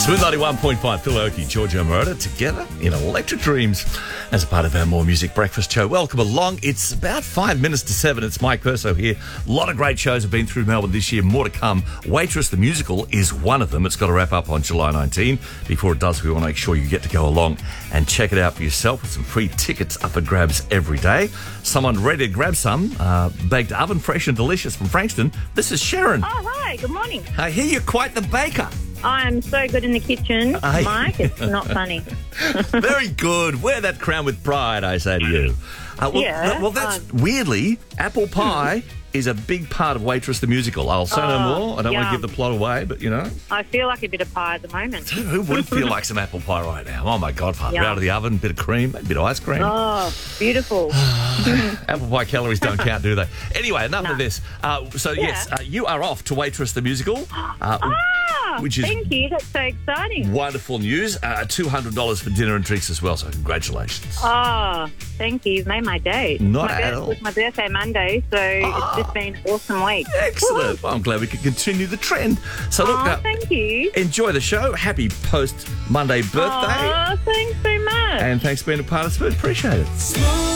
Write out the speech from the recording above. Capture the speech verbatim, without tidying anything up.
Smooth ninety-one point five, Phil Oakey, Giorgio Moroder, together in Electric Dreams as a part of our More Music Breakfast show. Welcome along. It's about five minutes to seven. It's Mike Perso here. A lot of great shows have been through Melbourne this year. More to come. Waitress the Musical is one of them. It's got to wrap up on July nineteenth. Before it does, we want to make sure you get to go along and check it out for yourself with some free tickets up for grabs every day. Someone ready to grab some, uh, baked oven fresh and delicious from Frankston. This is Sharon. Oh, hi. Good morning. I hear you're quite the baker. I'm so good in the kitchen, Aye. Mike. It's not funny. Very good. Wear that crown with pride, I say to you. Uh, well, Yeah, th- well, that's um, weirdly, apple pie is a big part of Waitress the Musical. I'll say no Oh, more. I don't want to yum. give the plot away, but, you know, I feel like a bit of pie at the moment. who wouldn't feel like some apple pie right now? Oh, my God, Father. Yum. Out of the oven, bit of cream, a bit of ice cream. Oh, beautiful. Apple pie calories don't count, do they? Anyway, enough No. of this. Uh, so, Yeah. yes, uh, you are off to Waitress the Musical. Uh, Ah, Which is- thank you. That's so exciting. Wonderful news. Uh, two hundred dollars for dinner and drinks as well, so congratulations. Oh, thank you. You've made my day. Not my at birth- all. It was my birthday Monday, so it's just been an awesome week. Excellent. Well, I'm glad we can continue the trend. So, look, Oh, uh, thank you. enjoy the show. Happy post-Monday birthday. Oh, thanks so much. And thanks for being a part of Smooth. Appreciate it.